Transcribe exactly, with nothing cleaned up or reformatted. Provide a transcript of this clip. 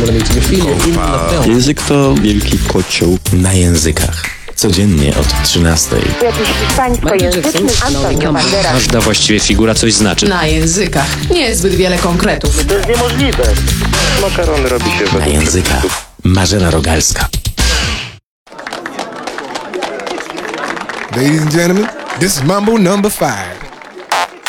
Język to wielki kocioł na językach. Codziennie od trzynastej. Jakiś hiszpańskojęzyczny Antonio Banderas. Każda właściwie figura coś znaczy. Na językach. Niezbyt wiele konkretów. To jest niemożliwe. Makaron robi się Na według językach. przepisów. Marzena Rogalska. Ladies and gentlemen, this is Mambo number five.